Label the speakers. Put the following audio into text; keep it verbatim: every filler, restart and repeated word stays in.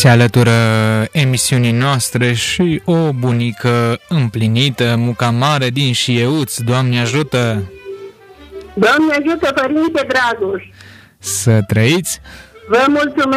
Speaker 1: Se alătură emisiunii noastre și o bunică împlinită, Muca Mare din Șieuț. Doamne ajută!
Speaker 2: Doamne ajută, Părinte Dragoș!
Speaker 1: Să trăiți!
Speaker 2: Vă mulțumesc!